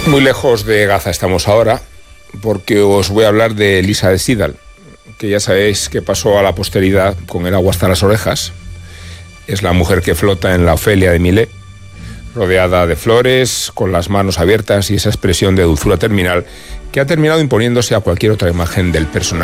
Muy lejos de Gaza estamos ahora, porque os voy a hablar de Elisa de Sidal, que ya sabéis que pasó a la posteridad con el agua hasta las orejas. Es la mujer que flota en la Ofelia de Millet, rodeada de flores, con las manos abiertas y esa expresión de dulzura terminal que ha terminado imponiéndose a cualquier otra imagen del personaje.